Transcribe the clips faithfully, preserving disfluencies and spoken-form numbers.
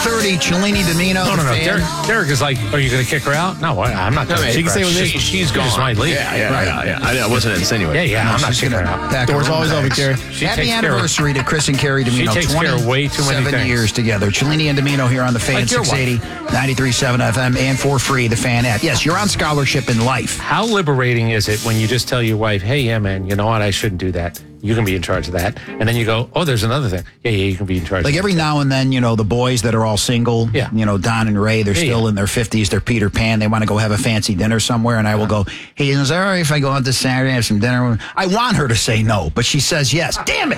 thirty, Cellini Domino. No, no, no. fan. Derek, Derek is like, are you going to kick her out? No, I'm not going to. No, she can say when this- she's gone. Just might leave. Yeah, yeah, Right. yeah, yeah. I, I wasn't insinuating. Yeah, yeah. No, I'm not she's kicking her gonna out. pack her Door's own always open, bags. Carrie. She Happy takes care of- anniversary to Chris and Carrie Domino. takes care of way too many twenty-seven things. years together. Cellini and Domino here on the Fan, Like your six eighty, ninety-three point seven F M, and for free, the Fan app. Yes, you're on scholarship in life. How liberating is it when you just tell your wife, hey, yeah, man, you know what? I shouldn't do that. You can be in charge of that. And then you go, oh, there's another thing. Yeah, yeah, you can be in charge Like of every now and then, you know, the boys that are all single, Yeah. you know, Don and Ray, they're Yeah, still yeah. in their fifties. They're Peter Pan. They want to go have a fancy dinner somewhere. And I will go, hey, is that all right if I go out this Saturday and have some dinner? I want her to say no, but she says yes. Damn it.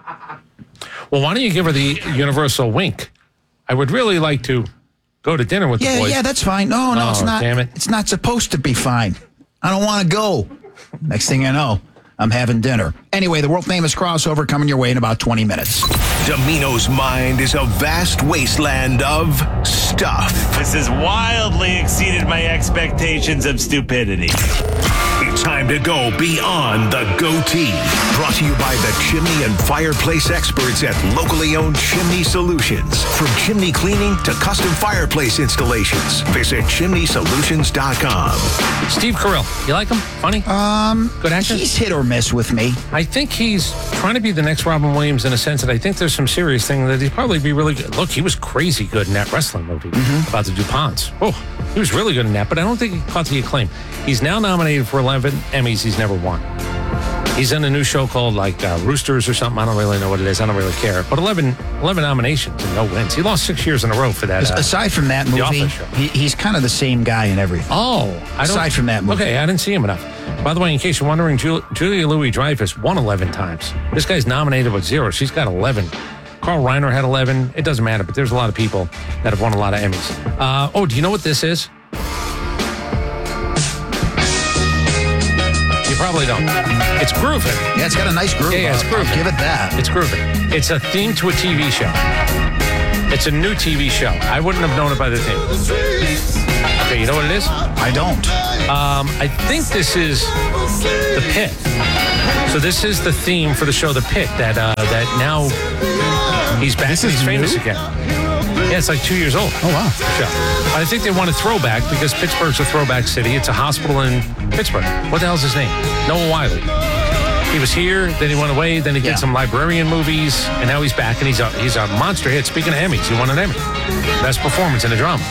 Well, why don't you give her the universal wink? I would really like to go to dinner with the Yeah, boys. yeah, that's fine. No, no, Oh, it's not. damn it. It's not supposed to be fine. I don't want to go. Next thing I know, I'm having dinner. Anyway, the world famous crossover coming your way in about twenty minutes. Domino's mind is a vast wasteland of stuff. This has wildly exceeded my expectations of stupidity. It's time to go beyond the goatee. Brought to you by the chimney and fireplace experts at locally owned Chimney Solutions. From chimney cleaning to custom fireplace installations, visit chimney solutions dot com. Steve Carell, you like him? Funny? Um, Good actor? He's hit or miss with me. I think he's trying to be the next Robin Williams in a sense that I think there's some serious thing that he'd probably be really good. Look, he was crazy good in that wrestling movie about the DuPonts. Oh, he was really good in that, but I don't think he caught the acclaim. He's now nominated for eleven Emmys he's never won. He's in a new show called like uh, Roosters or something. I don't really know what it is. I don't really care. But eleven, eleven nominations and no wins. He lost six years in a row for that. As- Uh, Aside from that The movie, Office show. he, he's kind of the same guy in everything. Oh, I don't, Aside from that movie. Okay, I didn't see him enough. By the way, in case you're wondering, Ju- Julia Louis-Dreyfus won eleven times. This guy's nominated with zero. She's got eleven. Carl Reiner had eleven. It doesn't matter, but there's a lot of people that have won a lot of Emmys. Uh, oh, do you know what this is? You probably don't. It's grooving. Yeah, it's got a nice groove. Yeah, yeah, it's I'll- I'll grooving. give it that. It's grooving. It's a theme to a T V show. It's a new T V show. I wouldn't have known it by the theme. Okay, you know what it is? I don't. Um, I think this is The Pit. So this is the theme for the show The Pit that uh, that now he's back and he's famous again. Yeah, it's like two years old. Oh, wow. The show. I think they want a throwback because Pittsburgh's a throwback city. It's a hospital in Pittsburgh. What the hell's his name? Noah Wiley. He was here, then he went away, then he Yeah. did some librarian movies, and now he's back and he's a, he's a monster hit. Speaking of Emmys, he won an Emmy. Best performance in a drama.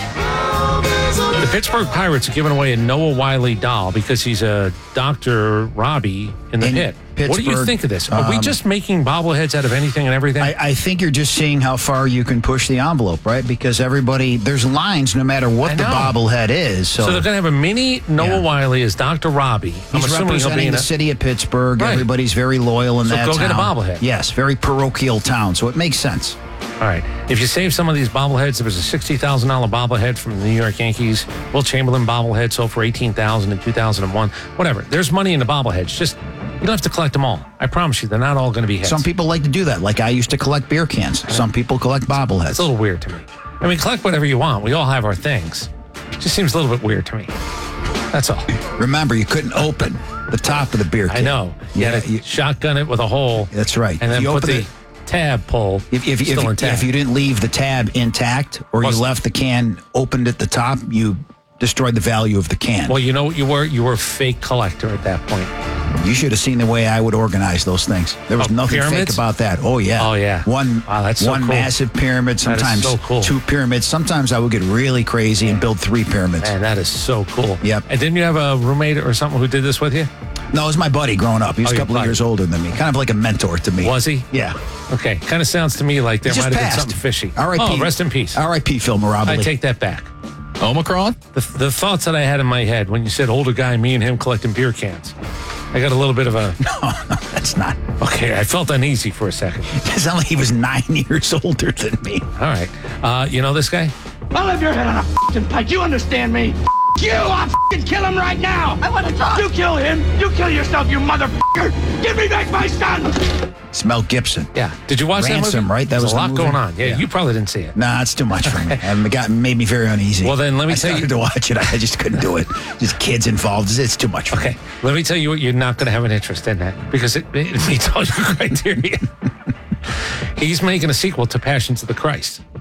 The Pittsburgh Pirates are giving away a Noah Wiley doll because he's a Doctor Robbie in the In pit. What do you Pittsburgh, think of this? Are we um, just making bobbleheads out of anything and everything? I, I think you're just seeing how far you can push the envelope, right? Because everybody, there's lines no matter what I the know. bobblehead is. So, so they're going to have a mini Noah Yeah. Wiley as Doctor Robbie. I'm he's assuming he'll be representing in the a, city of Pittsburgh. Right. Everybody's very loyal in So that go town. get a bobblehead. Yes, very parochial town. So it makes sense. All right. If you save some of these bobbleheads, there was a sixty thousand dollars bobblehead from the New York Yankees. Will Chamberlain bobblehead sold for eighteen thousand dollars in two thousand one. Whatever. There's money in the bobbleheads. Just, you don't have to collect them all. I promise you, they're not all going to be hits. Some people like to do that. Like I used to collect beer cans. Some people collect bobbleheads. It's a little weird to me. I mean, collect whatever you want. We all have our things. It just seems a little bit weird to me. That's all. Remember, you couldn't open the top of the beer can. I know. You Yeah, had to you- shotgun it with a hole. That's right. And then If you put open the it- tab pull If, if, if, still if, intact. if you didn't leave the tab intact or Well, you left the can opened at the top, you destroyed the value of the can. Well, you know what you were? You were a fake collector at that point. You should have seen the way I would organize those things. There was Oh, nothing pyramids? fake about that. Oh, yeah. Oh, yeah. One, Wow, that's so one cool. massive pyramid, That is sometimes so cool. two pyramids. Sometimes I would get really crazy and build three pyramids. Man, that is so cool. Yep. And didn't you have a roommate or something who did this with you? No, it was my buddy growing up. He was Oh, a your couple of buddy. years older than me. Kind of like a mentor to me. Was he? Yeah. Okay. Kind of sounds to me like there He might just have been passed. something fishy. R I P Oh, rest in peace. R I P Phil Mirabile. I take that back. Omicron? The, the thoughts that I had in my head when you said older guy, me and him collecting beer cans. I got a little bit of a, No, no, that's not. okay, I felt uneasy for a second. It sounded like he was nine years older than me. All right. Uh, you know this guy? I'll have your head on a f***ing pike. You understand me? F- you! I'll f***ing kill him right now! I want to talk! You kill him! You kill yourself, you motherfucker! Give me back my son! It's Mel Gibson. Yeah. Did you watch that Ransom, movie? right? That There's was a the lot movie? going on. Yeah, Yeah. you probably didn't see it. Nah, it's too much for me. And it got made me very uneasy. Well, then let me I tell you- started to watch it. I just couldn't do it. Just kids involved. It's, it's too much for Okay, me. let me tell you what you're not going to have an interest in that because it, it meets all your criteria. He's making a sequel to Passions of the Christ.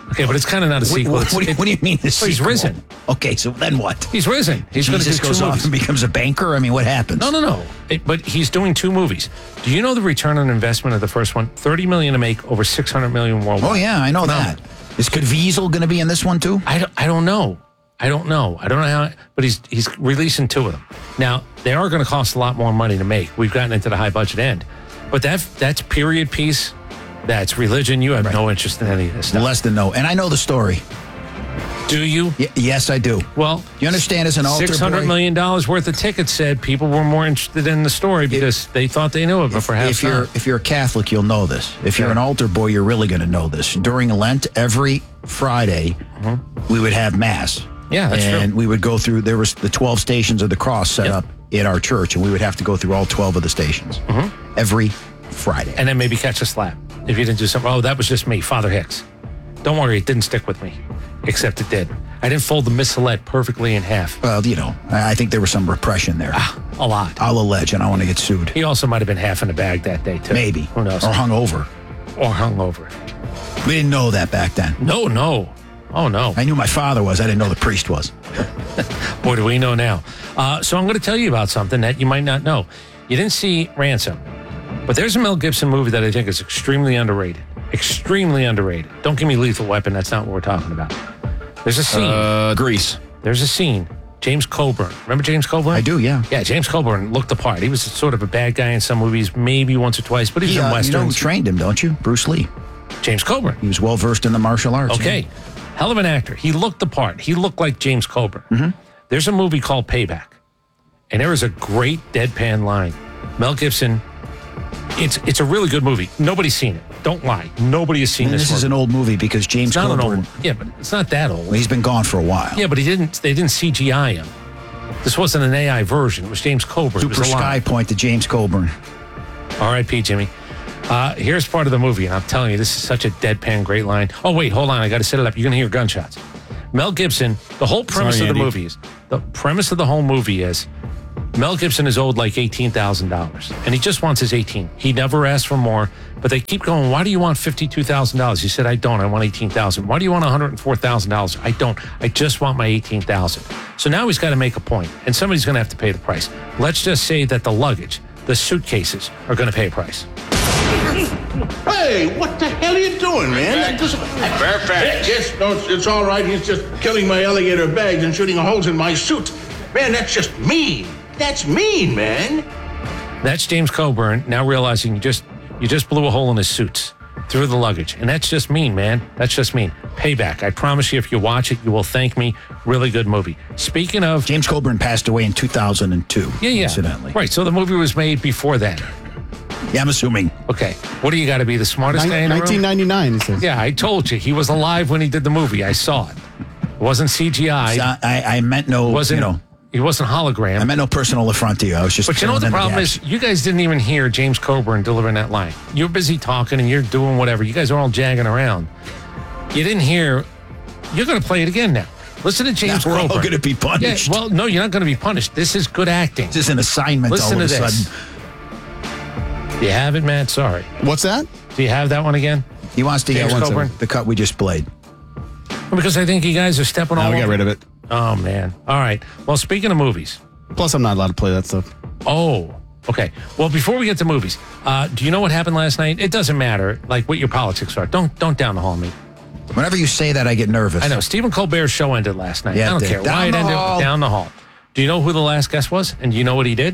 Okay, but it's kind of not a What, sequel. what, It's- what do you, it- what do you mean the Well, he's sequel? risen. Okay, so then what? He's risen. He's going to do Jesus two goes off movies. and becomes a banker? I mean, what happens? No, no, no. It, but he's doing two movies. Do you know the return on investment of the first one? thirty million dollars to make, over six hundred million dollars worldwide. Oh, yeah, I know that. Is Caviezel going to be in this one, too? I don't, I don't know. I don't know. I don't know how, but he's he's releasing two of them. Now, they are going to cost a lot more money to make. We've gotten into the high budget end. But that that's period piece, that's religion. You have Right. no interest in any of this stuff. Less than no. And I know the story. Do you? Y- yes, I do. Well, You understand as an altar six hundred boy? million dollars worth of tickets said people were more interested in the story because they thought they knew it, but perhaps if you're not. if you're a Catholic, you'll know this. If you're Yeah. an altar boy, you're really going to know this. During Lent, every Friday, we would have mass. Mm-hmm. Yeah, that's and true. we would go through. There was the twelve stations of the cross set Yep. up in our church, and we would have to go through all twelve of the stations every Friday. And then maybe catch a slap if you didn't do something. Oh, that was just me, Father Hicks. Don't worry, it didn't stick with me, except it did. I didn't fold the missalette perfectly in half. well, you know, I I think there was some repression there. A lot. I'll allege, and I want to get sued. He also might have been half in the bag that day, too. Maybe. Who knows? Or hung over. Or hungover. We didn't know that back then. No, no. Oh, no. I knew my father was. I didn't know the priest was. Boy, do we know now. Uh, so I'm going to tell you about something that you might not know. You didn't see Ransom, but there's a Mel Gibson movie that I think is extremely underrated. Extremely underrated. Don't give me Lethal Weapon. That's not what we're talking about. There's a scene. Uh, Grease. There's a scene. James Coburn. Remember James Coburn? I do, yeah. Yeah, James Coburn looked the part. He was sort of a bad guy in some movies, maybe once or twice, but he was He, in uh, you know who westerns. trained him, don't you? Bruce Lee. James Coburn. He was well versed in the martial arts. Okay. yeah. Hell of an actor. He looked the part. He looked like James Coburn. There's a movie called Payback, and there is a great deadpan line. Mel Gibson, it's it's a really good movie. Nobody's seen it. Don't lie. Nobody has seen And this this is movie. an old movie because James It's not an Coburn, old. Yeah, but it's not that old. well, he's been gone for a while. Yeah, but he didn't. They didn't C G I him. This wasn't an A I version. It was James Coburn. It was Super alive. Sky Point to James Coburn. R I P Jimmy. Uh, here's part of the movie, and I'm telling you, this is such a deadpan great line. Oh, wait, hold on. I got to set it up. You're going to hear gunshots. Mel Gibson, the whole premise Sorry, of the Andy. movie is, the premise of the whole movie is Mel Gibson is owed like eighteen thousand dollars, and he just wants his eighteen. He never asked for more, but they keep going, why do you want fifty-two thousand dollars? He said, I don't. I want eighteen thousand dollars. Why do you want one hundred four thousand dollars? I don't. I just want my eighteen thousand dollars. So now he's got to make a point, and somebody's going to have to pay the price. Let's just say that the luggage, the suitcases, are going to pay a price. Hey, what the hell are you doing, man? That doesn't... Fairfax. Yes, no, it's, it's all right. He's just killing my alligator bags and shooting holes in my suit. Man, that's just mean. That's mean, man. That's James Coburn now realizing you just you just blew a hole in his suits through the luggage. And that's just mean, man. That's just mean. Payback. I promise you, if you watch it, you will thank me. Really good movie. Speaking of... James Coburn passed away in two thousand two. Yeah, yeah. Incidentally. Right, so the movie was made before that. Yeah, I'm assuming. Okay. What do you got to be, the smartest guy in the room? nineteen ninety-nine, he says. Yeah, I told you. He was alive when he did the movie. I saw it. It wasn't C G I. So I, I meant no, It wasn't, you know, he wasn't hologram. I meant no personal affront to you. I was just. But you know what the filling in problem gaps. is? You guys didn't even hear James Coburn delivering that line. You're busy talking and you're doing whatever. You guys are all jagging around. You didn't hear. You're going to play it again now. Listen to James Now we're all Coburn. gonna be punished. Yeah, well, no, you're not going to be punished. This is good acting. This is an assignment Listen all of to a this. sudden. Do you have it, Matt? Sorry. What's that? Do you have that one again? He wants to James get Coburn? the cut we just played. Because I think you guys are stepping all No, we got over. rid of it. Oh, man. All right. Well, speaking of movies. Plus, I'm not allowed to play that stuff. Oh, okay. Well, before we get to movies, uh, do you know what happened last night? It doesn't matter, like what your politics are. Don't don't down the hall me. Whenever you say that, I get nervous. I know. Stephen Colbert's show ended last night. Yeah, I it don't did. care Down why it the ended. hall. Down the hall. Do you know who the last guest was? And do you know what he did?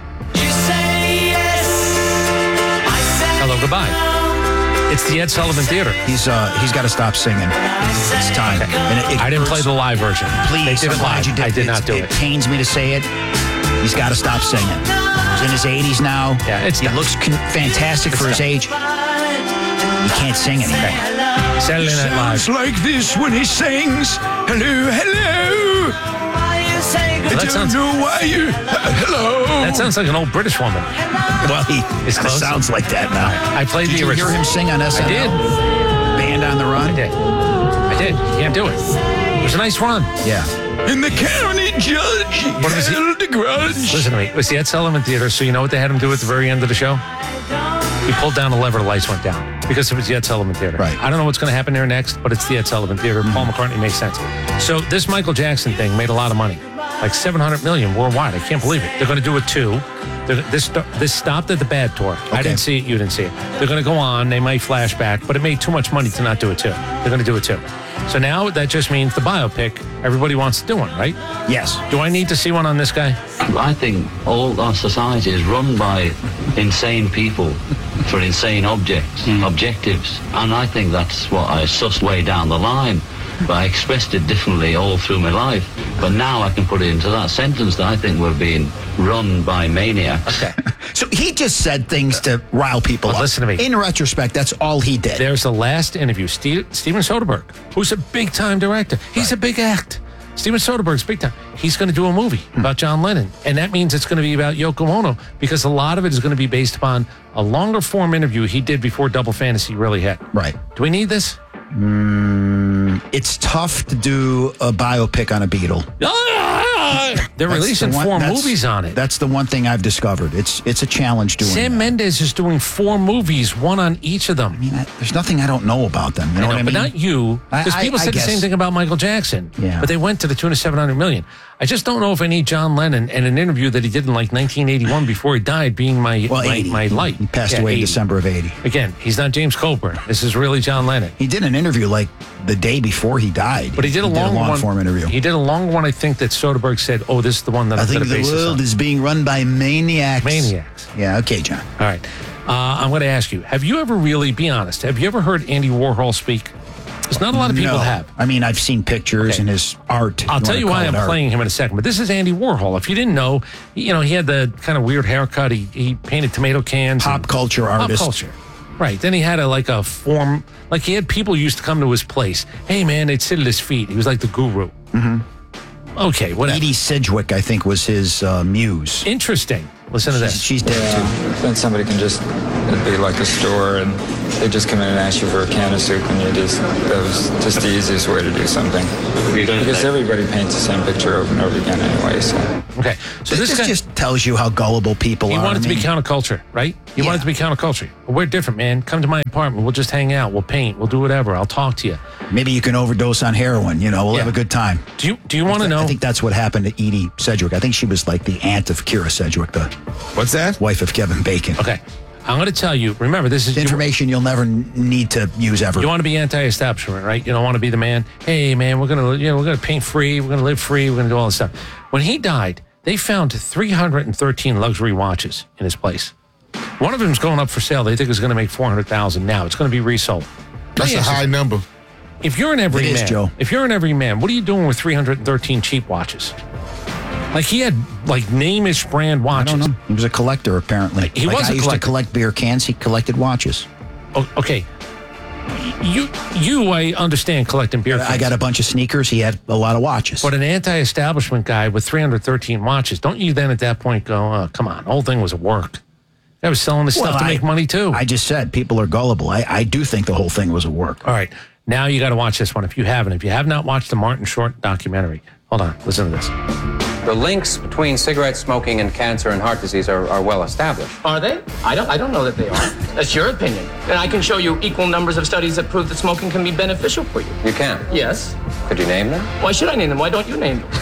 Hello, goodbye. It's the Ed Sullivan Theater. He's uh he's got to stop singing. It's time. And it, it I didn't play hurts. the live version. Please, they did I'm it glad live. you did. I did It's- not do it. it. pains me to say it. He's got to stop singing. He's in his eighties now. Yeah, it's he done. looks con- fantastic It's for his done. age. He can't sing anymore. Saturday Night Live. like this when he sings. Hello, hello. I That sounds- know why you. hello. That sounds like an old British woman. Well, he It's kinda close. sounds like that now. I played Did the you hear original. him sing on S N L? I did. Band on the Run? I did. I did. Can't do it. It was a nice run. Yeah. And the county judge What was he- held a grudge. Listen to me. It was the Ed Sullivan Theater, so you know what they had him do at the very end of the show? He pulled down the lever, the lights went down. because it was the Ed Sullivan Theater. Right. I don't know what's going to happen there next, but it's the Ed Sullivan Theater. Mm-hmm. Paul McCartney makes sense. So this Michael Jackson thing made a lot of money, like seven hundred million worldwide. I can't believe it. They're going to do a two. They're, this this stopped at the bad tour. Okay. I didn't see it. You didn't see it. They're going to go on. They might flash back, but it made too much money to not do it two. They're going to do it two. So now that just means the biopic, everybody wants to do one, right? Yes. Do I need to see one on this guy? I think all our society is run by insane people for insane objects, mm. objectives. And I think that's what I sussed way down the line. But I expressed it differently all through my life. But now I can put it into that sentence that I think we're being run by maniacs. Okay. So he just said things to rile people well, up. Listen to me. In retrospect, that's all he did. There's the last interview. Steve, Steven Soderbergh, who's a big-time director. He's right. a big act. Steven Soderbergh's big time. He's going to do a movie hmm. about John Lennon. And that means it's going to be about Yoko Ono because a lot of it is going to be based upon a longer form interview he did before Double Fantasy really hit. Right. Do we need this? Mm, it's tough to do a biopic on a Beatle. They're That's releasing the one, four movies on it. That's the one thing I've discovered. It's it's a challenge doing Sam that. Mendes is doing four movies, one on each of them. I mean, I, there's nothing I don't know about them. You know, I know what I mean? But not you. Because people I, I said guess. the same thing about Michael Jackson. Yeah. But they went to the tune of seven hundred million. I just don't know if I need John Lennon and an interview that he did in like nineteen eighty-one before he died being my well, my, eighty. my light. He passed yeah, away eighty. in December of eighty. Again, he's not James Coburn. This is really John Lennon. He did an interview like the day before he died. But he did a he long, did a long one, form interview. He did a long one, I think, that Soderbergh said, oh, this is the one that I I'm think going to the base world this is being run by maniacs. Maniacs. Yeah, okay, John. All right. Uh, I'm going to ask you, have you ever really, be honest, have you ever heard Andy Warhol speak? Because not a lot of people no. have. I mean, I've seen pictures Okay. and his art. I'll tell you why I'm art. playing him in a second, but this is Andy Warhol. If you didn't know, you know, he had the kind of weird haircut. He, he painted tomato cans. Pop and, culture artist. Pop culture. Right. Then he had a like a form, like he had people used to come to his place. Hey, man, they'd sit at his feet. He was like the guru. Mm-hmm. Okay, whatever. Edie Sidgwick, I think, was his uh, muse. Interesting. Listen to she's, this. She's dead, yeah. too. Then somebody can just, it'd be like a store, and they just come in and ask you for a can of soup, and you just, that was just the easiest way to do something. Because everybody paints the same picture over and over again anyway, so. Okay, so this, this this guy, just tells you how gullible people he are. wanted I to mean, be counterculture, right? He Yeah. wanted to be counterculture. Well, we're different, man. Come to my apartment. We'll just hang out. We'll paint. We'll do whatever. I'll talk to you. Maybe you can overdose on heroin. You know, we'll Yeah. have a good time. Do you do you want to know? I think that's what happened to Edie Sedgwick. I think she was like the aunt of Kira Sedgwick, the What's that? wife of Kevin Bacon. Okay, I'm going to tell you. Remember, this is Information you'll never n- need to use ever. You want to be anti-establishment, right? You don't want to be the man. Hey, man, we're gonna, you know, we're gonna paint free. We're gonna live free. We're gonna do all this stuff. When he died, they found three hundred thirteen luxury watches in his place. One of them's going up for sale. They think it's going to make four hundred thousand. Now it's going to be resold. That's a high number. If you're an everyman, It is, Joe. if you're an everyman, what are you doing with three hundred thirteen cheap watches? Like he had like name-ish brand watches. I don't know. He was a collector, apparently. He like was I a used collector. to collect beer cans. He collected watches. Oh, okay. You, you, I understand collecting beer cans. I got a bunch of sneakers. He had a lot of watches. But an anti-establishment guy with three hundred thirteen watches, don't you then at that point go, oh, come on, the whole thing was a work. I was selling this Well, stuff to I- make money too. I just said people are gullible. I, I do think the whole thing was a work. All right. Now you got to watch this one if you haven't. If you have not watched the Martin Short documentary, hold on, listen to this. The links between cigarette smoking and cancer and heart disease are, are well established. Are they? I don't I don't know that they are. That's your opinion. And I can show you equal numbers of studies that prove that smoking can be beneficial for you. You can? Yes. Could you name them? Why should I name them? Why don't you name them?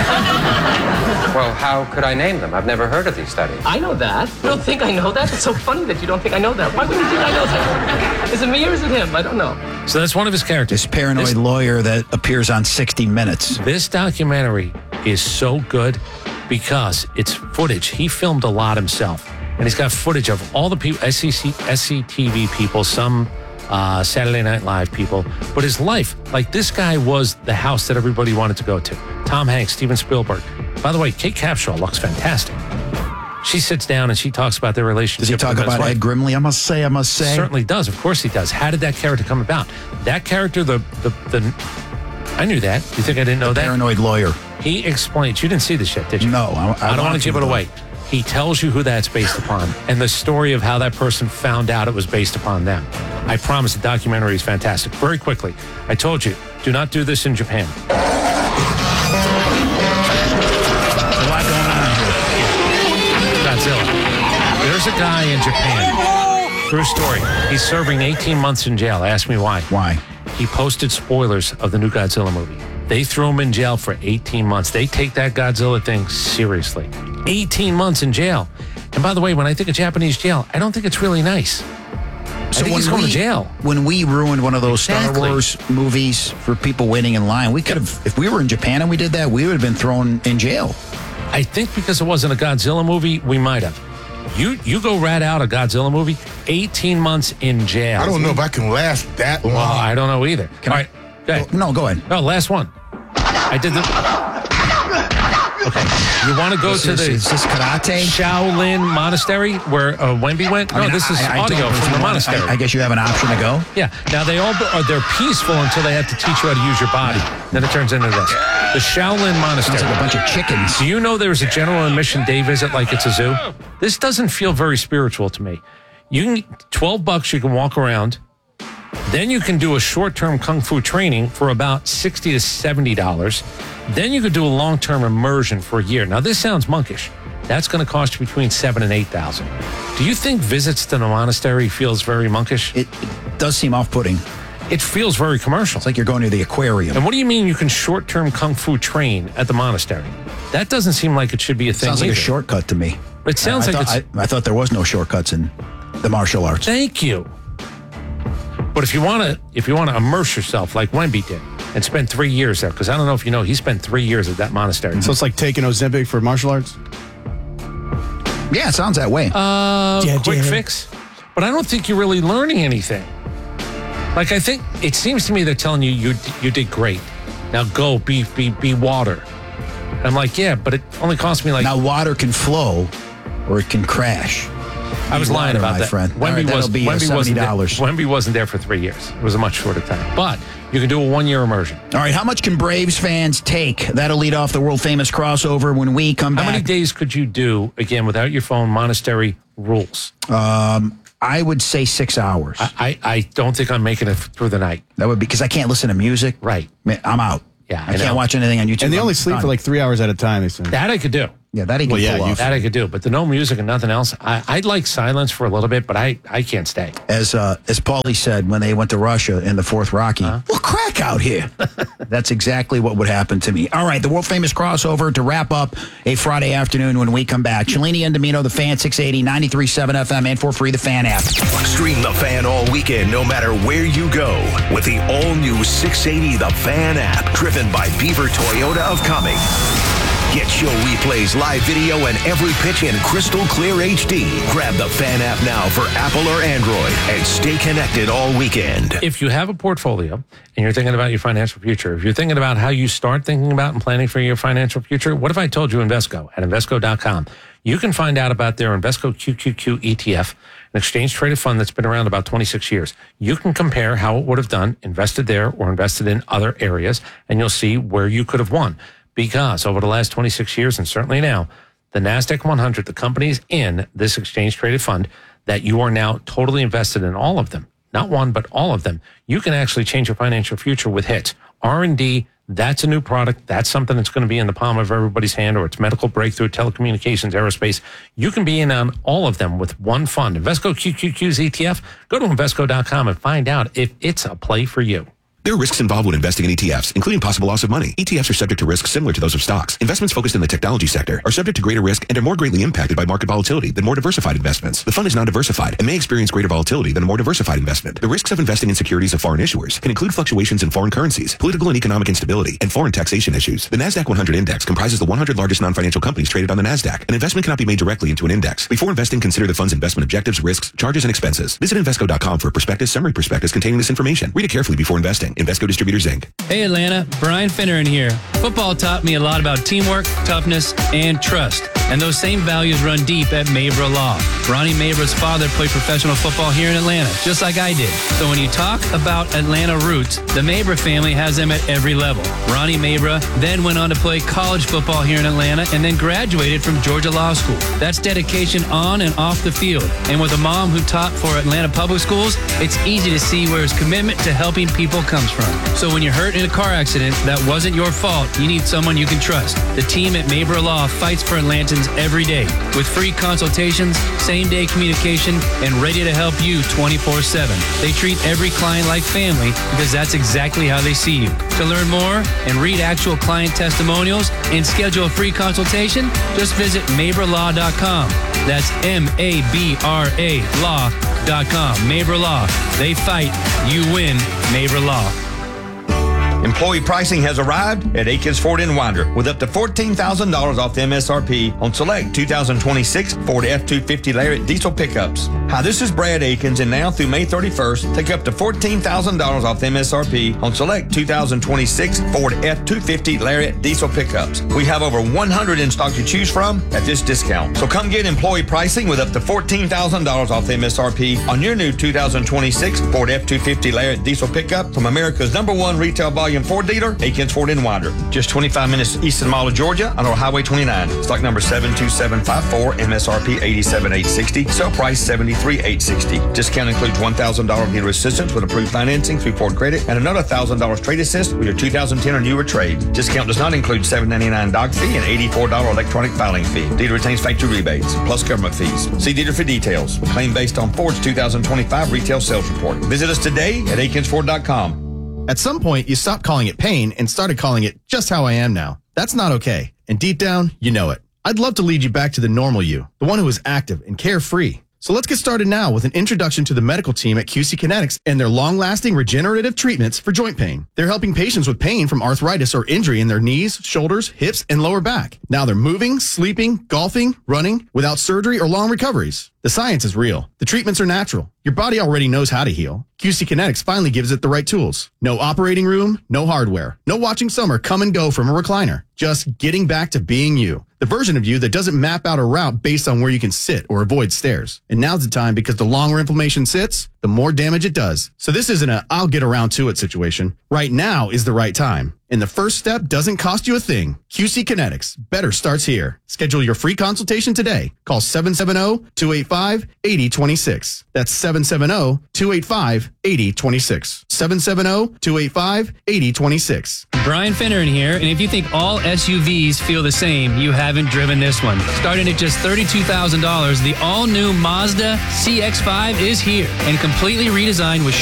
Well, how could I name them? I've never heard of these studies. I know that. You don't think I know that? It's so funny that you don't think I know that. Why would you think I know that? Is it me or is it him? I don't know. So that's one of his characters. This paranoid This- lawyer that appears on sixty minutes. This documentary is so good because it's footage. He filmed a lot himself. And he's got footage of all the people, S C C, S C T V people, some uh, Saturday Night Live people. But his life, like this guy was the house that everybody wanted to go to. Tom Hanks, Steven Spielberg. By the way, Kate Capshaw looks fantastic. She sits down and she talks about their relationship. Does he talk with his about wife. Ed Grimley? I must say, I must say. Certainly does. Of course he does. How did that character come about? That character, the the, the I knew that. You think I didn't know that? Paranoid lawyer. He explains. You didn't see this yet, did you? No. I, I, I don't want to give it though. away. He tells you who that's based upon and the story of how that person found out it was based upon them. I promise the documentary is fantastic. Very quickly, I told you, do not do this in Japan. A lot going on here. Godzilla. There's a guy in Japan. True story. He's serving eighteen months in jail. Ask me why. Why? He posted spoilers of the new Godzilla movie. They threw him in jail for eighteen months. They take that Godzilla thing seriously. eighteen months in jail. And by the way, when I think of Japanese jail, I don't think it's really nice. So I think when he's going we, to jail. When we ruined one of those Exactly. Star Wars movies for people waiting in line, we could have, if we were in Japan and we did that, we would have been thrown in jail. I think because it wasn't a Godzilla movie, we might have. You you go rat out a Godzilla movie, eighteen months in jail. I don't know if I can last that long. Well, I don't know either. Can All I, right. Go ahead. No, go ahead. No, last one. I did the... Okay. You want to go This to is- the is this karate? Shaolin Monastery where uh, Wemby went? No, I mean, this is I- I audio don't- if from you the want- monastery. I, I guess you have an option to go. Yeah. Now they all are they're peaceful until they have to teach you how to use your body. Then it turns into this. The Shaolin Monastery. Sounds like a bunch of chickens. Do you know there's a general admission day visit like it's a zoo? This doesn't feel very spiritual to me. You can twelve bucks. You can walk around. Then you can do a short-term kung fu training for about sixty to seventy dollars. Then you could do a long-term immersion for a year. Now this sounds monkish. That's going to cost you between seven and eight thousand. Do you think visits to the monastery feels very monkish? It, it does seem off-putting. It feels very commercial. It's like you're going to the aquarium. And what do you mean you can short-term kung fu train at the monastery? That doesn't seem like it should be a thing. Sounds like either. a shortcut to me. It sounds I, I like thought, it's. I, I thought there was no shortcuts in the martial arts. Thank you. But if you want to, if you want to immerse yourself like Wemby did and spend three years there, because I don't know if you know, he spent three years at that monastery. So it's like taking Ozempic for martial arts? Yeah, it sounds that way. Uh, Yeah, quick yeah. fix. But I don't think you're really learning anything. Like I think it seems to me they're telling you you you did great. Now go be be be water. And I'm like, yeah, but it only cost me like. Now water can flow, or it can crash. I was Be lying water, about my that. friend. Wemby, All right, that'll was, be, uh, Wemby, seventy wasn't there, dollars. Wemby wasn't there for three years. It was a much shorter time. But you can do a one-year immersion. All right, how much can Braves fans take? That'll lead off the world-famous crossover when we come How back. many days could you do, again, without your phone, monastery rules? Um, I would say six hours. I, I, I don't think I'm making it through the night. That would be because I can't listen to music. Right. Man, I'm out. Yeah, I, I can't know. watch anything on YouTube. And they I'm only sleep done. for like three hours at a time, they say. That I could do. Yeah, that he can Well, yeah, pull you- off. That I could do. But the no music and nothing else, I, I'd like silence for a little bit, but I, I can't stay. As uh, as Paulie said when they went to Russia in the fourth Rocky, Uh-huh. well, crack out here. That's exactly what would happen to me. All right, the world famous crossover to wrap up a Friday afternoon when we come back. Cellini and Domino, the Fan six eighty, ninety-three point seven F M, and for free, the Fan app. Stream the Fan all weekend, no matter where you go, with the all-new six eighty The Fan app, driven by Beaver Toyota of Cumming. Get show replays, live video, and every pitch in crystal clear H D. Grab the Fan app now for Apple or Android and stay connected all weekend. If you have a portfolio and you're thinking about your financial future, if you're thinking about how you start thinking about and planning for your financial future, what if I told you Invesco at Invesco dot com? You can find out about their Invesco Q Q Q E T F, an exchange-traded fund that's been around about twenty-six years. You can compare how it would have done invested there or invested in other areas, and you'll see where you could have won. Because over the last twenty-six years, and certainly now, the NASDAQ one hundred, the companies in this exchange-traded fund, that you are now totally invested in all of them, not one, but all of them, you can actually change your financial future with hits. R and D, that's a new product. That's something that's going to be in the palm of everybody's hand, or it's medical breakthrough, telecommunications, aerospace. You can be in on all of them with one fund. Invesco Q Q Q's E T F, go to Invesco dot com and find out if it's a play for you. There are risks involved when investing in E T Fs, including possible loss of money. E T Fs are subject to risks similar to those of stocks. Investments focused in the technology sector are subject to greater risk and are more greatly impacted by market volatility than more diversified investments. The fund is non-diversified and may experience greater volatility than a more diversified investment. The risks of investing in securities of foreign issuers can include fluctuations in foreign currencies, political and economic instability, and foreign taxation issues. The NASDAQ one hundred index comprises the one hundred largest non-financial companies traded on the NASDAQ. An investment cannot be made directly into an index. Before investing, consider the fund's investment objectives, risks, charges, and expenses. Visit Invesco dot com for a prospectus, summary prospectus containing this information. Read it carefully before investing. Invesco Distributors, Incorporated. Hey Atlanta, Brian Finneran here. Football taught me a lot about teamwork, toughness, and trust. And those same values run deep at Mabra Law. Ronnie Mabra's father played professional football here in Atlanta, just like I did. So when you talk about Atlanta roots, the Mabra family has them at every level. Ronnie Mabra then went on to play college football here in Atlanta and then graduated from Georgia Law School. That's dedication on and off the field. And with a mom who taught for Atlanta Public Schools, it's easy to see where his commitment to helping people comes comes from. So when you're hurt in a car accident that wasn't your fault, you need someone you can trust. The team at Mabra Law fights for Atlantans every day with free consultations, same-day communication, and ready to help you twenty-four seven. They treat every client like family because that's exactly how they see you. To learn more and read actual client testimonials and schedule a free consultation, just visit mabra law dot com. That's M A B R A law dot com. Mabra Law. They fight. You win. Mabra Law. Employee pricing has arrived at Akins Ford in Winder with up to fourteen thousand dollars off the M S R P on select two thousand twenty-six Ford F two fifty Lariat diesel pickups. Hi, this is Brad Akins, and now through May thirty-first, take up to fourteen thousand dollars off the M S R P on select two thousand twenty-six Ford F two fifty Lariat diesel pickups. We have over one hundred in stock to choose from at this discount. So come get employee pricing with up to fourteen thousand dollars off the M S R P on your new two thousand twenty-six Ford F two fifty Lariat diesel pickup from America's number one retail volume Ford dealer, Akins Ford in Winder. Just twenty-five minutes east of the Mall of Georgia on Highway twenty-nine. Stock number seven two seven five four, M S R P eighty-seven thousand eight hundred sixty dollars. Sell price seventy-three thousand eight hundred sixty dollars. Discount includes one thousand dollars dealer assistance with approved financing through Ford Credit and another one thousand dollars trade assist with your two thousand ten or newer trade. Discount does not include seven ninety-nine doc fee and eighty-four dollars electronic filing fee. Dealer retains factory rebates plus government fees. See dealer for details. A claim based on Ford's two thousand twenty-five retail sales report. Visit us today at akins ford dot com. At some point, you stopped calling it pain and started calling it just how I am now. That's not okay. And deep down, you know it. I'd love to lead you back to the normal you, the one who is active and carefree. So let's get started now with an introduction to the medical team at Q C Kinetics and their long-lasting regenerative treatments for joint pain. They're helping patients with pain from arthritis or injury in their knees, shoulders, hips, and lower back. Now they're moving, sleeping, golfing, running without surgery or long recoveries. The science is real. The treatments are natural. Your body already knows how to heal. Q C Kinetics finally gives it the right tools. No operating room, no hardware. No watching summer come and go from a recliner. Just getting back to being you. The version of you that doesn't map out a route based on where you can sit or avoid stairs. And now's the time because the longer inflammation sits, the more damage it does. So this isn't a I'll get around to it situation. Right now is the right time. And the first step doesn't cost you a thing. Q C Kinetics. Better starts here. Schedule your free consultation today. Call seven seven zero, two eight five, eight zero two six. That's seven seven zero, two eight five, eight zero two six. seven seven zero, two eight five, eight zero two six. Brian Finneran here, and if you think all S U Vs feel the same, you haven't driven this one. Starting at just thirty-two thousand dollars, the all-new Mazda C X five is here and completely redesigned with